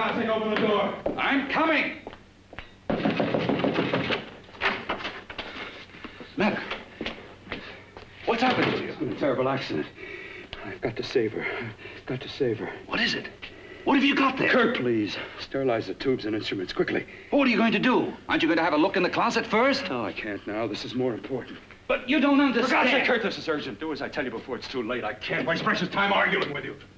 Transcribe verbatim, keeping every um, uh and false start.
Gosling, open the door. I'm coming. Mac, what's happened to you? It's been a terrible accident. I've got to save her. I've got to save her. What is it? What have you got there? Kurt, please. Sterilize the tubes and instruments, quickly. What are you going to do? Aren't you going to have a look in the closet first? No, I can't now. This is more important. But you don't understand. For God's sake, Kurt, this is urgent. Do as I tell you before it's too late. I can't waste precious time arguing with you.